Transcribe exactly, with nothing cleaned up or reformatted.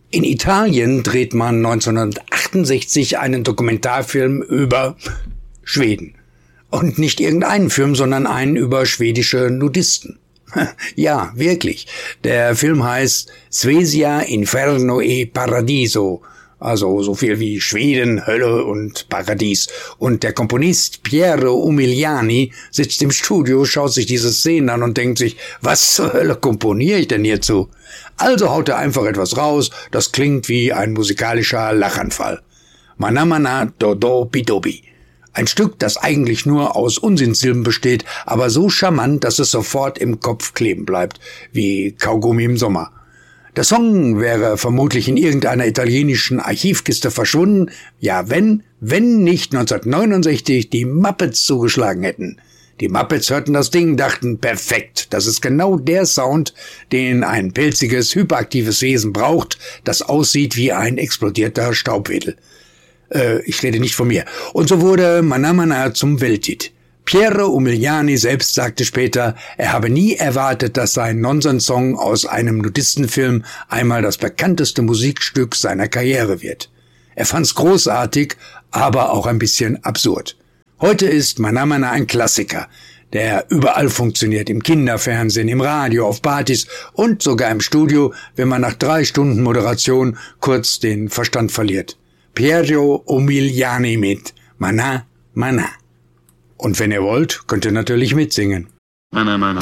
In Italien dreht man neunzehnhundertachtundsechzig einen Dokumentarfilm über Schweden. Und nicht irgendeinen Film, sondern einen über schwedische Nudisten. Ja, wirklich. Der Film heißt Svesia, Inferno e Paradiso. Also so viel wie Schweden, Hölle und Paradies. Und der Komponist Piero Umiliani sitzt im Studio, schaut sich diese Szenen an und denkt sich, was zur Hölle komponiere ich denn hierzu? Also haut er einfach etwas raus, das klingt wie ein musikalischer Lachanfall. Mana Mana Dodo Bidobi. Ein Stück, das eigentlich nur aus Unsinnsilben besteht, aber so charmant, dass es sofort im Kopf kleben bleibt, wie Kaugummi im Sommer. Der Song wäre vermutlich in irgendeiner italienischen Archivkiste verschwunden, ja wenn, wenn nicht neunzehnhundertneunundsechzig die Muppets zugeschlagen hätten. Die Muppets hörten das Ding, dachten, perfekt, das ist genau der Sound, den ein pelziges, hyperaktives Wesen braucht, das aussieht wie ein explodierter Staubwedel. Äh, ich rede nicht von mir. Und so wurde Mana Mana zum Welthit. Piero Umiliani selbst sagte später, er habe nie erwartet, dass sein Nonsens-Song aus einem Nudistenfilm einmal das bekannteste Musikstück seiner Karriere wird. Er fand's großartig, aber auch ein bisschen absurd. Heute ist Mana Mana ein Klassiker, der überall funktioniert, im Kinderfernsehen, im Radio, auf Partys und sogar im Studio, wenn man nach drei Stunden Moderation kurz den Verstand verliert. Piero Umiliani mit Mana Mana. Und wenn ihr wollt, könnt ihr natürlich mitsingen. Mana Mana.